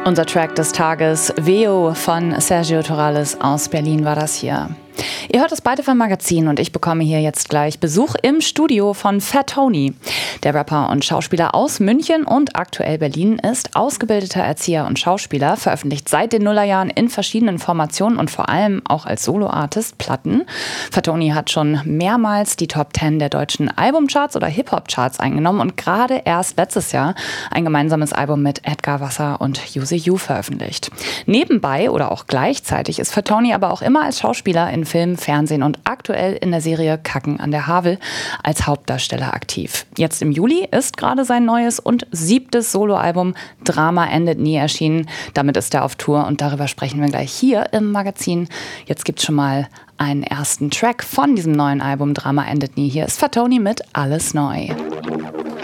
Unser Track des Tages, Veo von Sergio Torales aus Berlin war das hier. Ihr hört das Beide-Fan-Magazin und ich bekomme hier jetzt gleich Besuch im Studio von Fat Tony. Der Rapper und Schauspieler aus München und aktuell Berlin ist ausgebildeter Erzieher und Schauspieler, veröffentlicht seit den Nullerjahren in verschiedenen Formationen und vor allem auch als Solo-Artist Platten. Fat Tony hat schon mehrmals die Top 10 der deutschen Albumcharts oder Hip-Hop-Charts eingenommen und gerade erst letztes Jahr ein gemeinsames Album mit Edgar Wasser und Yuzi Yu veröffentlicht. Nebenbei oder auch gleichzeitig ist Fat Tony aber auch immer als Schauspieler in Film, Fernsehen und aktuell in der Serie Kacken an der Havel als Hauptdarsteller aktiv. Jetzt im Juli ist gerade sein neues und 7. Soloalbum Drama endet nie erschienen. Damit ist er auf Tour und darüber sprechen wir gleich hier im Magazin. Jetzt gibt's schon mal einen ersten Track von diesem neuen Album Drama endet nie. Hier ist Fat Tony mit Alles neu.